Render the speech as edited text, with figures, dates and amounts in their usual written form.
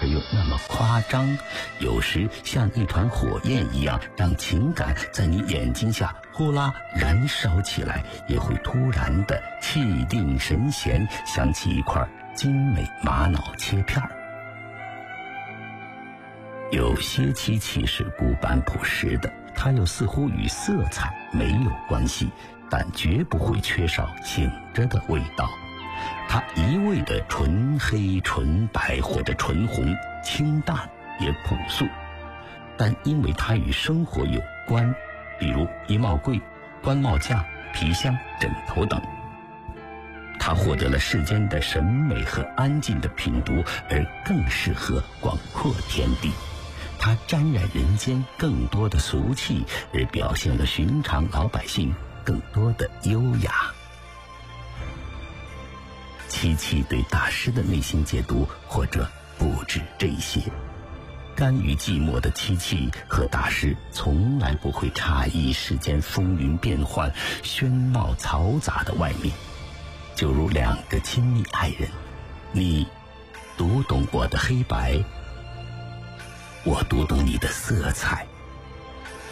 却又那么夸张，有时像一团火焰一样，让情感在你眼睛下呼啦燃烧起来，也会突然的气定神闲，想起一块精美玛瑙切片。有些漆器是古板朴实的，它又似乎与色彩没有关系，但绝不会缺少醒着的味道。它一味的纯黑、纯白或者纯红，清淡也朴素，但因为它与生活有关，比如衣帽柜、官帽架、皮箱、枕头等，它获得了世间的审美和安静的品读，而更适合广阔天地。它沾染人间更多的俗气，而表现了寻常老百姓更多的优雅。漆器对大师的内心解读或者不止这些。甘于寂寞的漆器和大师从来不会诧异世间风云变幻、喧闹嘈杂的外面，就如两个亲密爱人，你读懂我的黑白，我读懂你的色彩。